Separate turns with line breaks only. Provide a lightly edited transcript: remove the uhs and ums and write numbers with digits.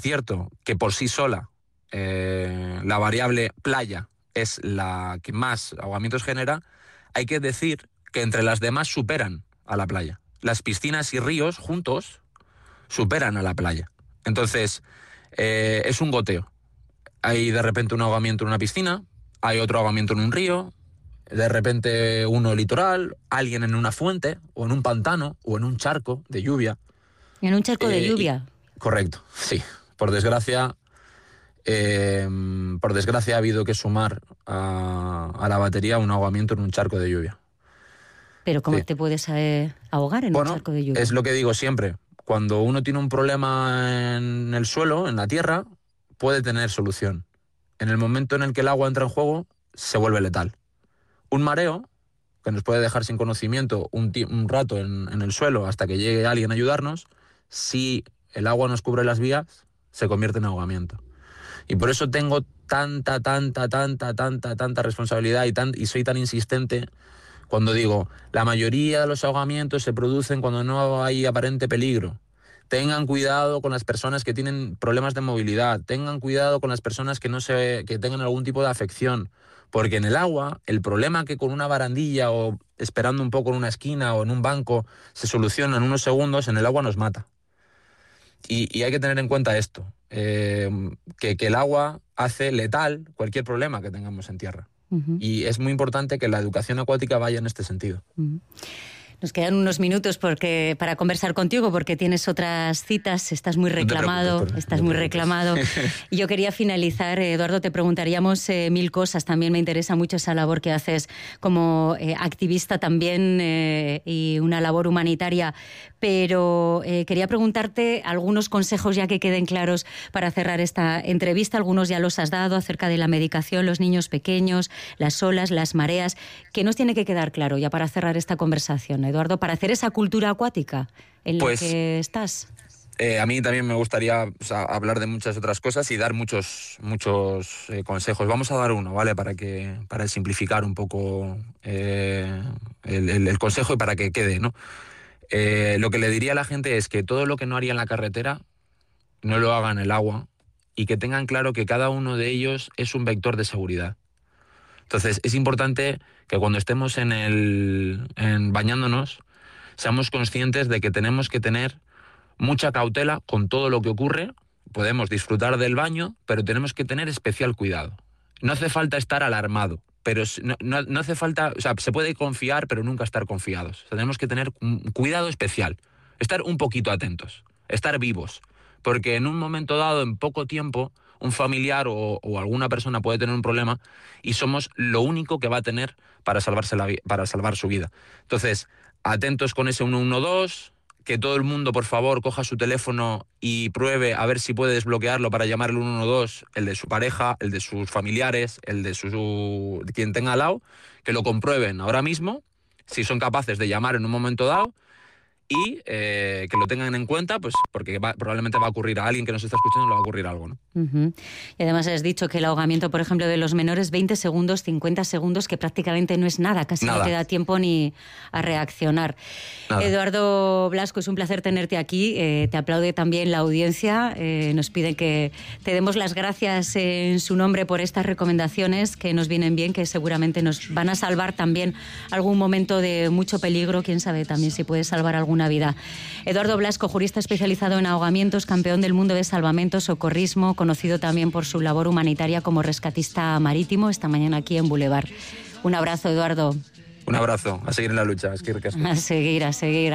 cierto que por sí sola la variable playa es la que más ahogamientos genera, hay que decir que entre las demás superan a la playa. Las piscinas y ríos juntos superan a la playa. Entonces, es un goteo. Hay de repente un ahogamiento en una piscina, hay otro ahogamiento en un río, de repente uno litoral, alguien en una fuente, o en un pantano, o en un charco de lluvia.
¿En un charco de lluvia?
Correcto, sí. Por desgracia ha habido que sumar a la batería un ahogamiento en un charco de lluvia.
¿Pero cómo te puedes ahogar en un charco de lluvia?
Es lo que digo siempre. Cuando uno tiene un problema en el suelo, en la tierra, puede tener solución. En el momento en el que el agua entra en juego, se vuelve letal. Un mareo, que nos puede dejar sin conocimiento un rato en el suelo hasta que llegue alguien a ayudarnos, si el agua nos cubre las vías, se convierte en ahogamiento. Y por eso tengo tanta responsabilidad y soy tan insistente cuando digo, la mayoría de los ahogamientos se producen cuando no hay aparente peligro. Tengan cuidado con las personas que tienen problemas de movilidad, tengan cuidado con las personas que tengan algún tipo de afección, porque en el agua, el problema que con una barandilla o esperando un poco en una esquina o en un banco se soluciona en unos segundos, en el agua nos mata. Y hay que tener en cuenta esto, que el agua hace letal cualquier problema que tengamos en tierra. Uh-huh. Y es muy importante que la educación acuática vaya en este sentido.
Uh-huh. Nos quedan unos minutos para conversar contigo, porque tienes otras citas, estás muy reclamado. Y yo quería finalizar, Eduardo, te preguntaríamos 1000 cosas. También me interesa mucho esa labor que haces como activista también y una labor humanitaria. Pero quería preguntarte algunos consejos ya que queden claros para cerrar esta entrevista. Algunos ya los has dado acerca de la medicación, los niños pequeños, las olas, las mareas. ¿Qué nos tiene que quedar claro ya para cerrar esta conversación, Eduardo, para hacer esa cultura acuática en la que estás?
A mí también me gustaría hablar de muchas otras cosas y dar muchos consejos. Vamos a dar uno, ¿vale? Para simplificar un poco el consejo y para que quede, ¿no? Lo que le diría a la gente es que todo lo que no haría en la carretera, no lo haga en el agua, y que tengan claro que cada uno de ellos es un vector de seguridad. Entonces, es importante que cuando estemos bañándonos, seamos conscientes de que tenemos que tener mucha cautela con todo lo que ocurre. Podemos disfrutar del baño, pero tenemos que tener especial cuidado. No hace falta estar alarmado, pero no hace falta, se puede confiar, pero nunca estar confiados. Tenemos que tener un cuidado especial, estar un poquito atentos, estar vivos, porque en un momento dado, en poco tiempo, un familiar o alguna persona puede tener un problema y somos lo único que va a tener para salvar su vida. Entonces, atentos con ese 112, que todo el mundo, por favor, coja su teléfono y pruebe a ver si puede desbloquearlo para llamar el 112, el de su pareja, el de sus familiares, el de quien tenga al lado, que lo comprueben ahora mismo, si son capaces de llamar en un momento dado, y que lo tengan en cuenta, pues porque probablemente va a ocurrir a alguien que nos está escuchando, le va a ocurrir algo, ¿no?
Uh-huh. Y además has dicho que el ahogamiento, por ejemplo, de los menores, 20 segundos, 50 segundos, que prácticamente no es nada, casi no te da tiempo ni a reaccionar. Nada. Eduardo Blasco, es un placer tenerte aquí, te aplaude también la audiencia, nos piden que te demos las gracias en su nombre por estas recomendaciones que nos vienen bien, que seguramente nos van a salvar también algún momento de mucho peligro, quién sabe también si puede salvar alguna vida. Eduardo Blasco, jurista especializado en ahogamientos, campeón del mundo de salvamento, socorrismo, conocido también por su labor humanitaria como rescatista marítimo, esta mañana aquí en Boulevard. Un abrazo, Eduardo.
Un abrazo, a seguir en la lucha.
A seguir.